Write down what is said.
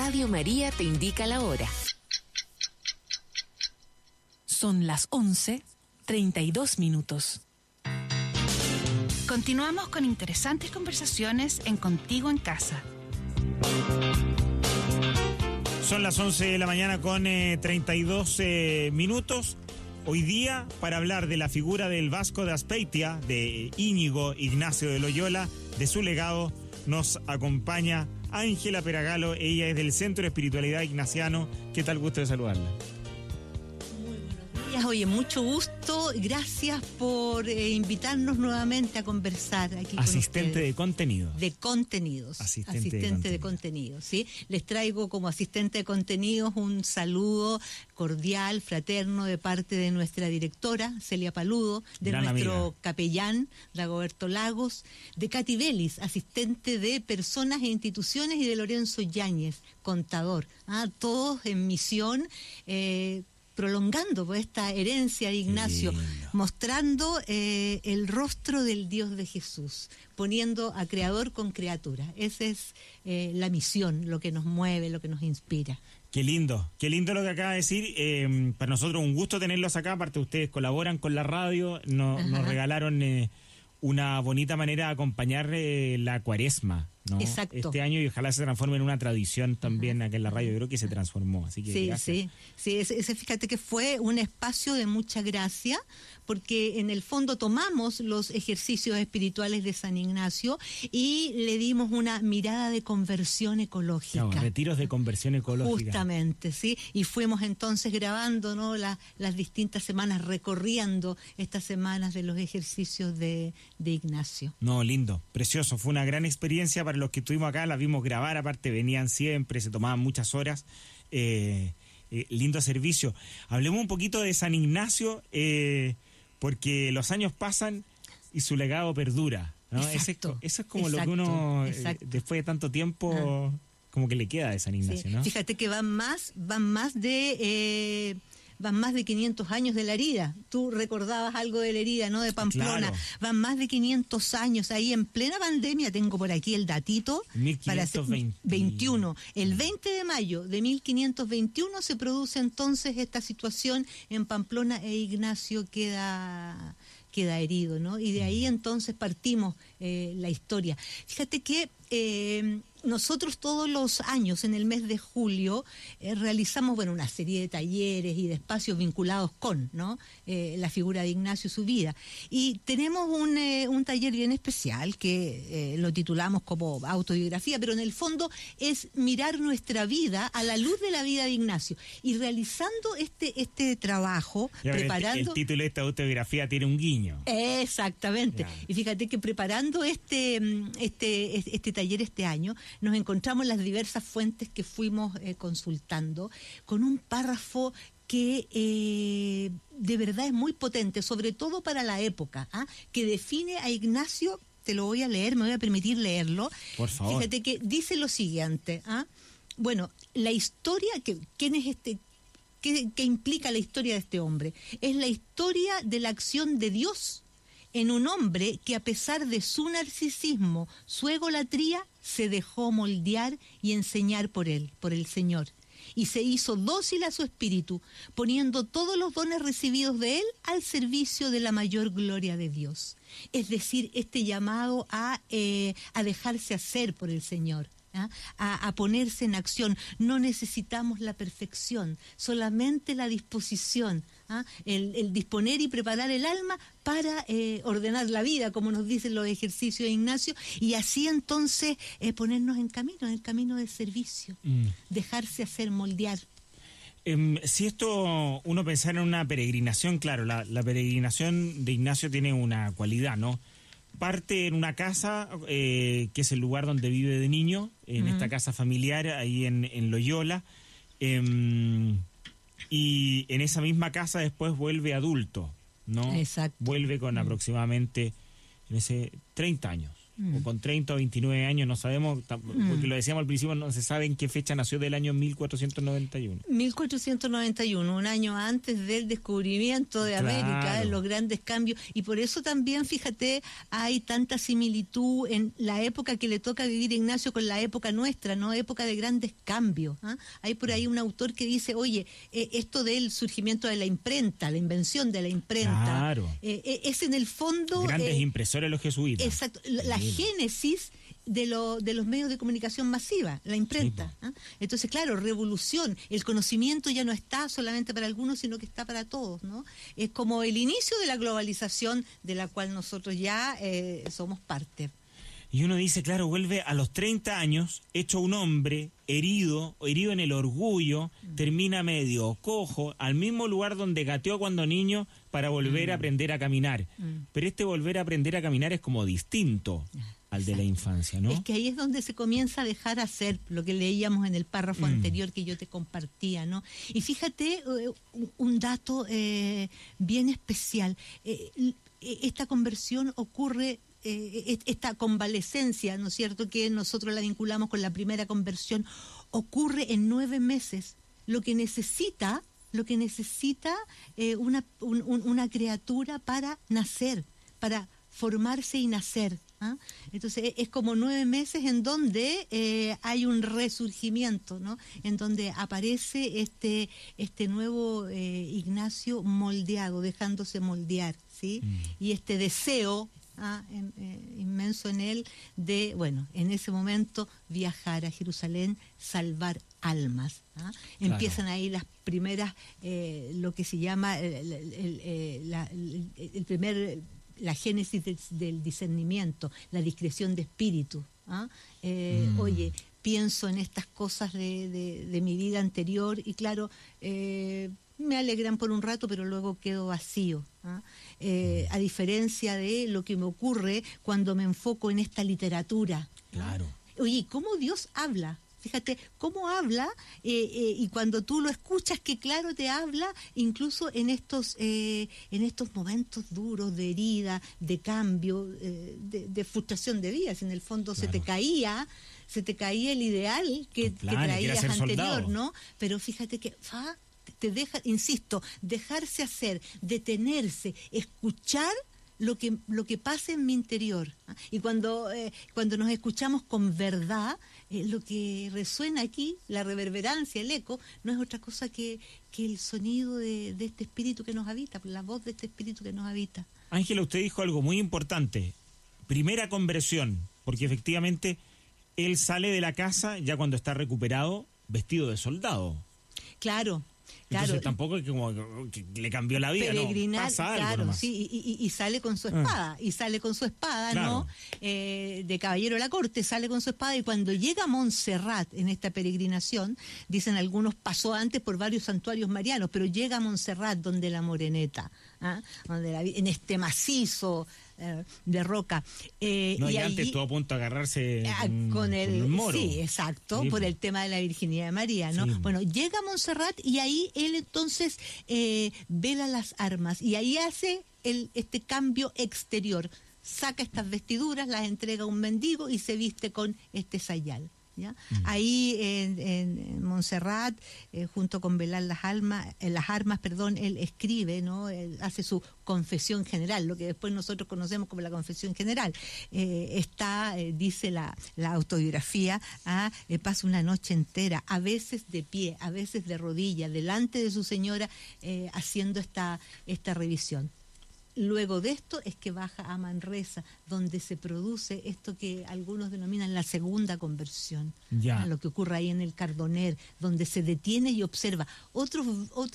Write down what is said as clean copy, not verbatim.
Radio María te indica la hora. Son las 11:32. Continuamos con interesantes conversaciones en Contigo en Casa. Son las 11 de la mañana con 32 minutos. Hoy día, para hablar de la figura del Vasco de Azpeitia, de Íñigo Ignacio de Loyola, de su legado, nos acompaña Ángela Peragalo. Ella es del Centro de Espiritualidad Ignaciano. ¿Qué tal? Gusto de saludarla. Oye, mucho gusto, gracias por invitarnos nuevamente a conversar aquí con Asistente de contenido. De contenidos. Asistente de contenidos, ¿sí? Les traigo como asistente de contenidos un saludo cordial, fraterno, de parte de nuestra directora, Celia Paludo, de Gran nuestro amiga. capellán, Dagoberto Lagos, de Katy Vélez, asistente de personas e instituciones, y de Lorenzo Yáñez, contador. Todos en misión, prolongando pues esta herencia de Ignacio, mostrando el rostro del Dios de Jesús, poniendo a creador con criatura. Esa es la misión, lo que nos mueve, lo que nos inspira. Qué lindo lo que acaba de decir. Para nosotros un gusto tenerlos acá. Aparte, ustedes colaboran con la radio, nos regalaron una bonita manera de acompañar la cuaresma, ¿no? Exacto. Este año, y ojalá se transforme en una tradición también acá en la radio. Yo creo que se transformó, así que gracias. Sí, ese fíjate que fue un espacio de mucha gracia, porque en el fondo tomamos los ejercicios espirituales de San Ignacio y le dimos una mirada de conversión ecológica. No, retiros de conversión ecológica. Justamente, sí, y fuimos entonces grabando, ¿no?, las distintas semanas, recorriendo estas semanas de los ejercicios de Ignacio. No, lindo, precioso, fue una gran experiencia para los que estuvimos acá, la vimos grabar, aparte venían siempre, se tomaban muchas horas, lindo servicio. Hablemos un poquito de San Ignacio, porque los años pasan y su legado perdura, ¿no? Eso es como lo que uno, después de tanto tiempo, como que le queda de San Ignacio, ¿no? Fíjate que van más de 500 años de la herida. Tú recordabas algo de la herida, ¿no?, de Pamplona. Claro. Van más de 500 años ahí en plena pandemia. Tengo por aquí el datito. 1521. El 20 de mayo de 1521 se produce entonces esta situación en Pamplona, e Ignacio queda herido, ¿no? Y de ahí entonces partimos la historia. Fíjate que nosotros todos los años, en el mes de julio, realizamos una serie de talleres y de espacios vinculados con, ¿no?, la figura de Ignacio y su vida. Y tenemos un taller bien especial que lo titulamos como autobiografía, pero en el fondo es mirar nuestra vida a la luz de la vida de Ignacio. Y realizando este trabajo, preparando... El título de esta autobiografía tiene un guiño. Exactamente. Ya. Y fíjate que preparando este taller este año, nos encontramos las diversas fuentes que fuimos consultando con un párrafo que de verdad es muy potente, sobre todo para la época, que define a Ignacio. Te lo voy a leer, me voy a permitir leerlo. Por favor. Fíjate que dice lo siguiente. Bueno, la historia, ¿quién es este? ¿Qué implica la historia de este hombre? Es la historia de la acción de Dios en un hombre que, a pesar de su narcisismo, su egolatría, se dejó moldear y enseñar por el Señor, y se hizo dócil a su espíritu, poniendo todos los dones recibidos de él al servicio de la mayor gloria de Dios. Es decir, este llamado a dejarse hacer por el Señor, a ponerse en acción. No necesitamos la perfección, solamente la disposición, el disponer y preparar el alma para ordenar la vida, como nos dicen los ejercicios de Ignacio, y así entonces ponernos en el camino del servicio, dejarse hacer, moldear. Si esto uno pensara en una peregrinación, claro, la peregrinación de Ignacio tiene una cualidad, ¿no? Parte en una casa, que es el lugar donde vive de niño, en esta casa familiar, ahí en Loyola, y en esa misma casa después vuelve adulto, ¿no? Exacto. Vuelve con aproximadamente 30 años. o con 30 o 29 años, no sabemos, porque lo decíamos al principio, no se sabe en qué fecha nació, del año 1491. 1491, un año antes del descubrimiento de América, los grandes cambios, y por eso también, fíjate, hay tanta similitud en la época que le toca vivir a Ignacio con la época nuestra, ¿no? Época de grandes cambios. Hay por ahí un autor que dice, oye, esto del surgimiento de la imprenta, la invención de la imprenta, es en el fondo... Grandes impresores los jesuitas. Exacto, la génesis de los medios de comunicación masiva, la imprenta. Sí, entonces, claro, revolución, el conocimiento ya no está solamente para algunos, sino que está para todos, ¿no? Es como el inicio de la globalización de la cual nosotros ya somos parte. Y uno dice, claro, vuelve a los 30 años, hecho un hombre, herido en el orgullo, termina medio cojo, al mismo lugar donde gateó cuando niño para volver a aprender a caminar. Pero este volver a aprender a caminar es como distinto al de la infancia, ¿no? Es que ahí es donde se comienza a dejar hacer lo que leíamos en el párrafo anterior que yo te compartía, ¿no? Y fíjate un dato bien especial. Esta conversión ocurre... esta convalecencia, ¿no es cierto?, que nosotros la vinculamos con la primera conversión, ocurre en 9 meses. Lo que necesita una criatura para nacer, para formarse y nacer. Entonces es como 9 meses en donde hay un resurgimiento, ¿no? En donde aparece este nuevo Ignacio moldeado, dejándose moldear, ¿sí? Y este deseo inmenso en él de, bueno, en ese momento viajar a Jerusalén, salvar almas. Claro. Empiezan ahí las primeras, lo que se llama la génesis del discernimiento, la discreción de espíritu. Oye, pienso en estas cosas de mi vida anterior y claro, me alegran por un rato, pero luego quedo vacío. A diferencia de lo que me ocurre cuando me enfoco en esta literatura. Claro. Oye, ¿cómo Dios habla? Fíjate cómo habla y cuando tú lo escuchas, que claro te habla, incluso en estos momentos duros de herida, de cambio, de frustración de vida. Si en el fondo se te caía el ideal que traías anterior, ¿no? Pero fíjate que te deja, insisto, dejarse hacer, detenerse, escuchar lo que pasa en mi interior. Y cuando nos escuchamos con verdad, lo que resuena aquí, la reverberancia, el eco, no es otra cosa que el sonido de este espíritu que nos habita, la voz de este espíritu que nos habita. Ángela, usted dijo algo muy importante, primera conversión, porque efectivamente él sale de la casa ya cuando está recuperado, vestido de soldado. Claro. Entonces tampoco es como que le cambió la vida, peregrinar, ¿no? Pasa algo claro, nomás. sí, y sale con su espada, Claro. ¿no? De caballero de la corte, sale con su espada, y cuando llega a Montserrat en esta peregrinación, dicen algunos, pasó antes por varios santuarios marianos, pero llega a Montserrat, donde la Moreneta, en este macizo de roca. Y allí, antes estuvo a punto de agarrarse con el moro. Sí, exacto, sí, por el tema de la virginidad de María, ¿no? Sí. Bueno, llega a Montserrat y ahí él entonces vela las armas y ahí hace este cambio exterior. Saca estas vestiduras, las entrega a un mendigo y se viste con este sayal. ¿Ya? Ahí en Montserrat, junto con velar las armas, él escribe, ¿no? Él hace su confesión general, lo que después nosotros conocemos como la confesión general. Dice la autobiografía, pasa una noche entera, a veces de pie, a veces de rodillas, delante de su señora, haciendo esta revisión. Luego de esto es que baja a Manresa, donde se produce esto que algunos denominan la segunda conversión. Lo que ocurre ahí en el Cardoner, donde se detiene y observa otros